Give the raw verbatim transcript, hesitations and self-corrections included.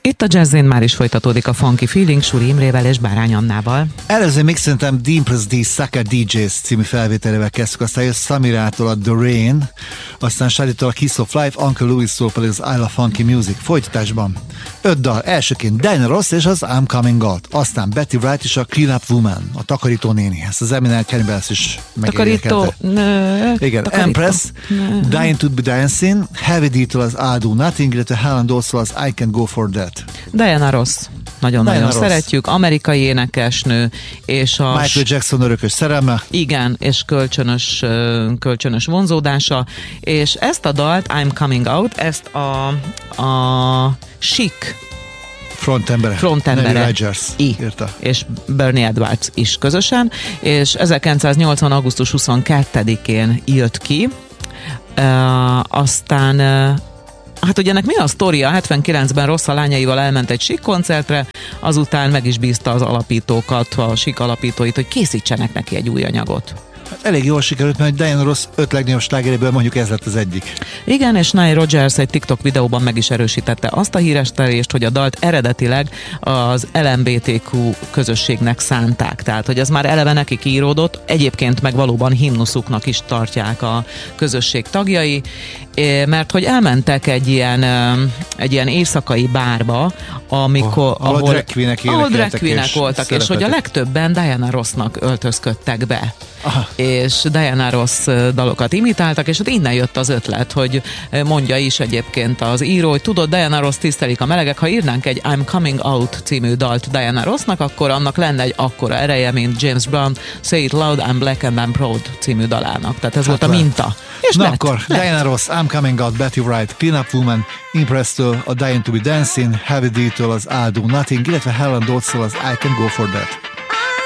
Itt a Jazzin már is folytatódik a Funky Feeling Suri Imrével és Bárány Annával. Előző mixentem The Impress D Sucker dé jéz című felvételével kezdtük, aztán jött Samirától a The Rain, aztán Shadi-tól a Kiss of Life, Uncle Louis-tól pedig az I Love Funky Music. Folytatásban öt dal, elsőként Diana Ross és az I'm Coming Out, aztán Betty Wright és a Clean Up Woman, a takarító néni, ezt az Eminent Cannibals is megérdekelte. Igen, takarító. Empress, nö. Dying to be Dancing, Heavy D-től az I'll Do Nothing, illetve Helen Dawes-től az I Can't Go For That. Diana Ross. Nagyon-nagyon szeretjük, amerikai énekesnő, és a... Michael Jackson örökös szerelme. Igen, és kölcsönös, kölcsönös vonzódása, és ezt a dalt, I'm Coming Out, ezt a, a Chic frontembere, frontembere Rogers írta. És Bernie Edwards is közösen, és ezerkilencszáznyolcvan. augusztus huszonkettedikén jött ki, uh, aztán uh, hát ugye ennek mi a sztoria? hetvenkilencben Ross a lányaival elment egy Chic koncertre, azután meg is bízta az alapítókat, a Chic alapítóit, hogy készítsenek neki egy új anyagot. Hát elég jól sikerült, mert Diana Ross öt legnagyobb slágeréből mondjuk ez lett az egyik. Igen, és Nile Rodgers egy TikTok videóban meg is erősítette azt a hírestelést, hogy a dalt eredetileg az el em bé té kú közösségnek szánták. Tehát, hogy ez már eleve nekik íródott, egyébként meg valóban himnuszuknak is tartják a közösség tagjai, mert hogy elmentek egy ilyen, egy ilyen éjszakai bárba, amikor, oh, ahol drag queenek voltak, és, és hogy a legtöbben Diana Rossnak öltözködtek be. Aha. És Diana Ross dalokat imitáltak, és ott innen jött az ötlet, hogy mondja is egyébként az író, hogy tudod, Diana Ross tisztelik a melegek, ha írnánk egy I'm Coming Out című dalt Diana Rossnak, akkor annak lenne egy akkora ereje, mint James Brown Say It Loud, I'm Black and I'm Proud című dalának. Tehát ez hát volt a minta. És na lett, akkor, lett. Diana Ross, I'm Coming Out, Betty Wright, Clean Up Woman, Impress-től a Dying to be Dancing, Heavy D-től az I'll Do Nothing, illetve Helen Dawes-től az I Can't Go For That.